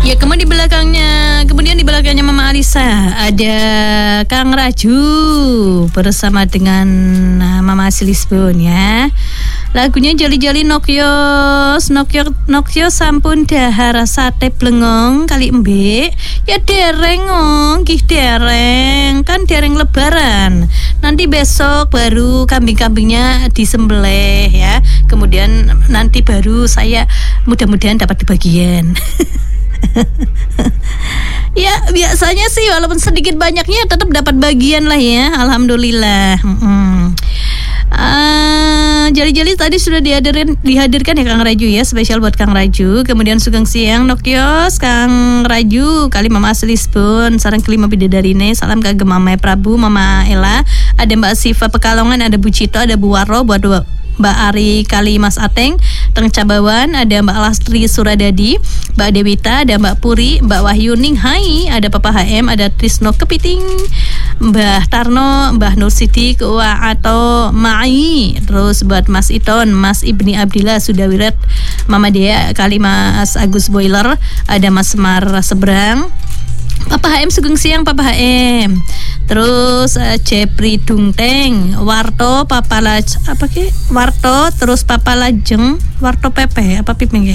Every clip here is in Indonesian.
Ya, kemudian di belakangnya Mama Alisa ada Kang Raju bersama dengan Mama Silisbon ya. Lagunya Jali-jali Nokyos sampun dahar sate blengong kali mbek. Ya dereng gih dereng, kan dereng lebaran. Nanti besok baru kambing-kambingnya disembelih ya. Kemudian nanti baru saya mudah-mudahan dapat bagian. Ya biasanya sih walaupun sedikit banyaknya tetap dapat bagian lah ya, alhamdulillah. Jali-jali tadi sudah dihadirkan ya Kang Raju ya, spesial buat Kang Raju. Kemudian Sugeng Siang Nokyos Kang Raju kali Mama Selisbon sareng kelima bidadarine, salam kagem Mama Prabu, Mama Ella, ada Mbak Siva Pekalongan, ada Bu Cito, ada Bu Warro, buat Mbak Ari kali Mas Ateng Teng Cabawan, ada Mbak Lastri Suradadi, Mbak Dewita, ada Mbak Puri, Mbak Wahyuning Hai, ada Papa HM, ada Trisno Kepiting, Mbah Tarno, Mbah Nur Siti Kewa atau Mai, terus buat Mas Iton, Mas Ibni Abdillah Sudawirat, Mama Dea kali Mas Agus Boiler, ada Mas Semar Seberang, Papa HM Sugeng Siang Papa HM. Terus Jepri Dungteng, Warto Papala apa ke? Warto terus Papa Lajeng, Warto Pepe apa piping ke?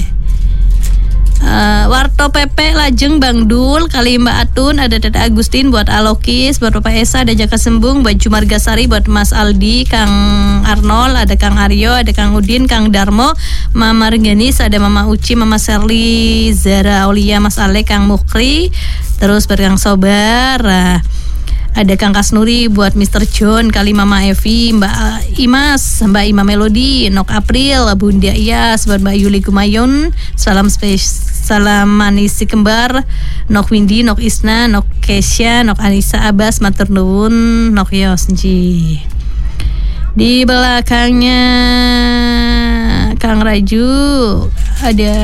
Warto Pepe Lajeng Bang Dul kali Mbak Atun, ada Tete Agustin buat Alokis, buat Papa Esa, ada Jaka Sembung, buat Jumarga Sari, buat Mas Aldi, Kang Arnold, ada Kang Aryo, ada Kang Udin, Kang Darmo, Mama Rengganis, ada Mama Uci, Mama Serli, Zara Aulia, Mas Ale, Kang Mukri, terus buat Kang Sobar, ada Kang Kasnuri buat Mr. John kali Mama Evi, Mbak Imas, Mbak Ima Melody, Nok April, Bunda Iyas, buat Mbak Yuli Kumayon, salam manis si kembar, Nok Windy, Nok Isna, Nok Kesya, Nok Anissa Abbas, matur nuwun, Nok Yosji. Di belakangnya Kang Raju ada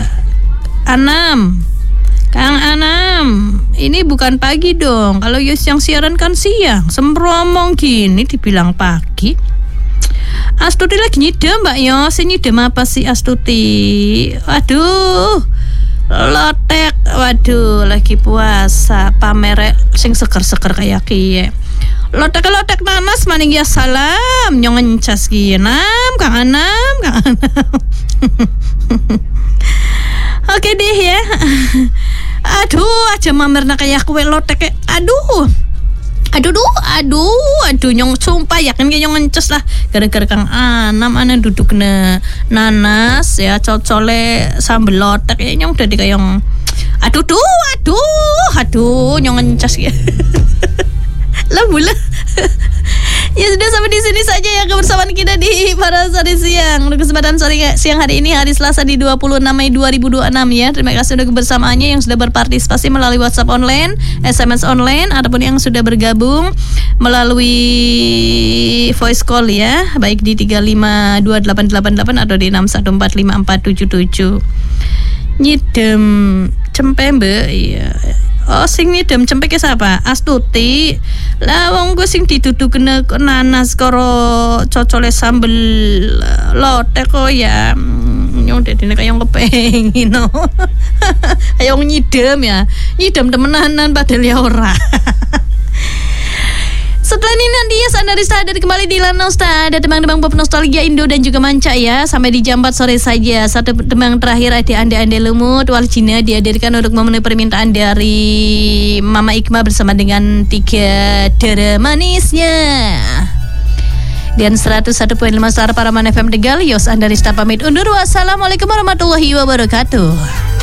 Kang Anam, ini bukan pagi dong. Kalau yang siaran kan siang. Sembromong gini dibilang pagi. Astuti lagi nyidem Mbak Yos. Nyidem apa sih Astuti? Waduh, lotek. Waduh, lagi puasa. Pamer sing seger-seger kayak kie. Lotek nanas maning ya salam. Nyong encas kinam Kang Anam. Oke deh ya. Aduh, aja mamerna kayak kue lotek. Aduh, nyong sumpah yakin kayak nyong ngeces lah. Gara-gara Kang Anam duduk nanas ya, cocole sambel lotek ya, nyong udah kayak yang aduh, nyong ngeces ya. Lah bula. Ya sudah, sampai di sini saja ya kebersamaan kita di Para Sore Siang. Untuk kesempatan sore siang hari ini, hari Selasa di 26 Mei 2026 ya. Terima kasih untuk kebersamaannya yang sudah berpartisipasi melalui WhatsApp online, SMS online, ataupun yang sudah bergabung melalui voice call ya, baik di 3528888 atau di 6145477. Nyidem cempembe ya. Oh, sing nyidem cempe ke siapa? Astuti. Lah wong gue sing didudukne nanas karo cocole sambel lotek kok ya. Nyong dadine kaya kepengin no. Ayo nyidem ya. Nyidem temenanan padahal ya ora. Setelah ini nanti ya Anda kembali di Lanosta, ada tembang-tembang pop nostalgia Indo dan juga manca ya. Sampai di jam 4 sore saja. Satu tembang terakhir ada Ande Lumut Waljina dihadirkan untuk memenuhi permintaan dari Mama Ikma bersama dengan 3 dara manisnya. Dan 101.5 Suara Paraman FM Tegal. Yos Anda Rista pamit undur. Wassalamualaikum warahmatullahi wabarakatuh.